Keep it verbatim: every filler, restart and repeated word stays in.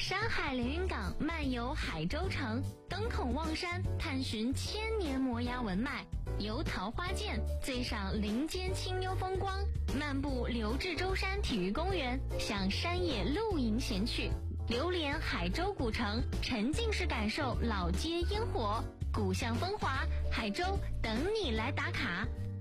山海连云港，漫游海州城，登孔望山，探寻千年摩崖文脉，游桃花涧，醉赏林间清幽风光，漫步刘志洲山体育公园，享山野露营闲趣，流连海州古城，沉浸式感受老街烟火，古巷风华，海州等你来打卡。